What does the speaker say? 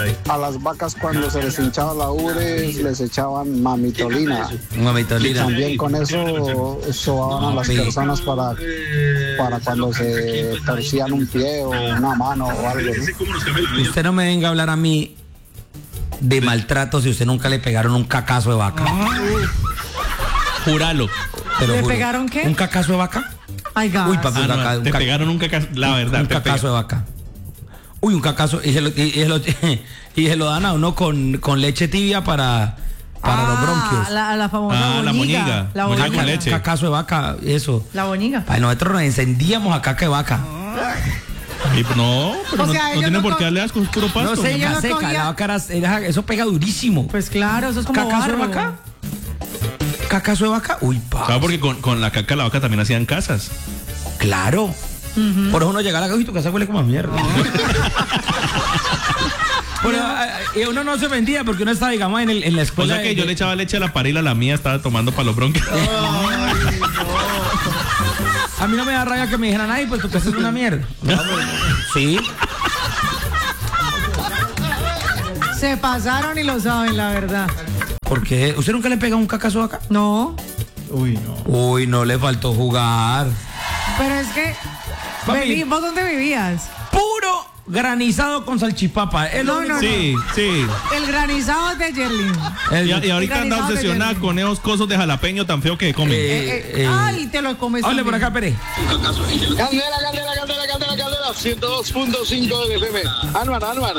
A las vacas cuando se les hinchaba la ubres les echaban mamitolina. Y Mamitolina. también con eso sobaban a las personas para cuando se torcían un pie o una mano o algo, ¿no? Usted no me venga a hablar a mí de maltrato si usted nunca le pegaron un cacazo de vaca. Júralo. Te lo ¿Le juro. pegaron qué? ¿Un cacazo de vaca? Ay, gas. Uy, papi, Te pegaron un cacazo, la verdad. un cacazo de vaca. Uy, un cacazo. Y se lo dan a uno con leche tibia para los bronquios. La famosa la boñiga. moñiga. Moñiga con leche. Cacazo de vaca, eso. La boñiga. Ay, nosotros nos encendíamos a caca de vaca. Y no, pero O sea, no ellos tienen no por co- qué darle asco, es puro pasto. No sé, Ella ya lo seca, cogía. la vaca eso pega durísimo. Pues claro, eso es como ¿Cacazo de barro. vaca? ¿Cacazo de vaca? Uy, pa. ¿Sabes? Porque con la caca de la vaca también hacían casas. Claro. Por eso uno llega a la casa y tu casa huele como a mierda. Pero uno no se vendía porque uno estaba, digamos, en la O escuela. sea que yo le echaba leche a la parila, la mía estaba tomando para los bronquios. A mí no me da rabia que me dijeran, ay, pues tu casa es una mierda. Sí. Se pasaron y lo saben, la verdad. ¿Por qué? ¿Usted nunca le pega un cacazo acá? No, Uy, no le faltó jugar. pero es que... Papi. ¿Vos dónde vivías? Puro granizado con salchipapa. Es lo No, único- no, Sí, sí. El granizado es de Yerlin. Y ahorita anda Granizado de obsesionada Yerba. con esos cosos de jalapeño tan feo que comen. Ay, te lo comes. Hable por también. acá, Pérez. Candela, 102.5 de FM. Anuan.